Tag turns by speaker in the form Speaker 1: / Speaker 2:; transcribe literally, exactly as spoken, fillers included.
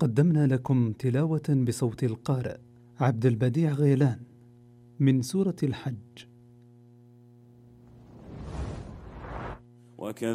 Speaker 1: قدمنا لكم تلاوة بصوت القارئ عبد البديع غيلان من سورة الحج.